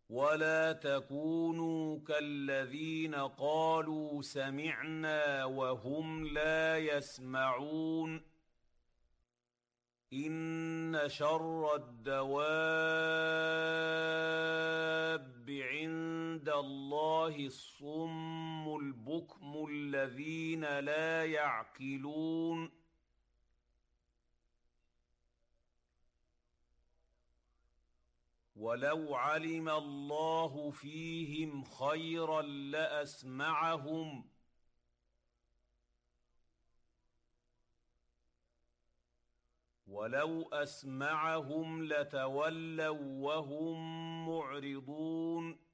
ولا تكونوا كالذين قالوا سمعنا وهم لا يسمعون إن شر الدواب عند الله الصم البكم الذين لا يعقلون ولو علم الله فيهم خيرا لأسمعهم ولو أسمعهم لتولوا وهم معرضون